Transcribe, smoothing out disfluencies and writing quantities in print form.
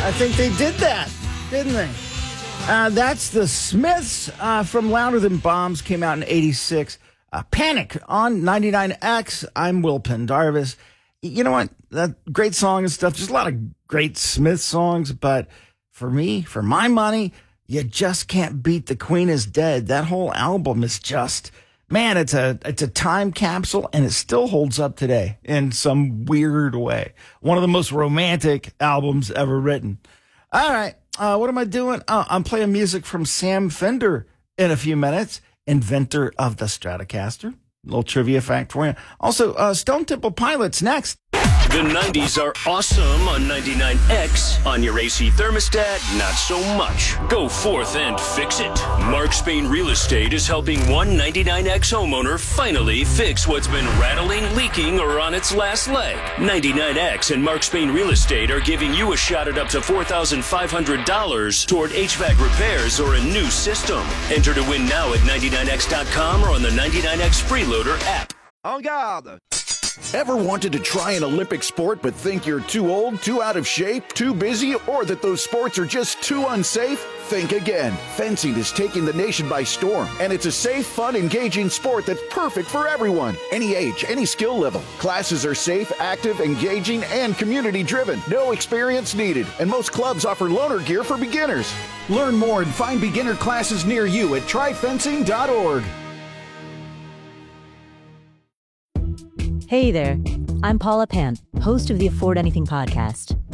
I think they did that, didn't they? That's the Smiths from Louder Than Bombs, came out in 86. Panic on 99X. I'm Will Pendarvis. You know what? That great song and stuff. There's a lot of great Smith songs, but for me, for my money, you just can't beat The Queen Is Dead. That whole album is just, man, it's a time capsule, and it still holds up today in some weird way. One of the most romantic albums ever written. All right, what am I doing? I'm playing music from Sam Fender in a few minutes, inventor of the Stratocaster. Little trivia fact for you. Also, Stone Temple Pilots next. The 90s are awesome on 99X. On your AC thermostat, not so much. Go forth and fix it. Mark Spain Real Estate is helping one 99X homeowner finally fix what's been rattling, leaking, or on its last leg. 99X and Mark Spain Real Estate are giving you a shot at up to $4,500 toward HVAC repairs or a new system. Enter to win now at 99X.com or on the 99X Freeloader app. En garde! Ever wanted to try an Olympic sport but think you're too old, too out of shape, too busy, or that those sports are just too unsafe? Think again. Fencing is taking the nation by storm, and it's a safe, fun, engaging sport that's perfect for everyone. Any age, any skill level. Classes are safe, active, engaging, and community-driven. No experience needed, and most clubs offer loaner gear for beginners. Learn more and find beginner classes near you at tryfencing.org. Hey there, I'm Paula Pant, host of the Afford Anything podcast.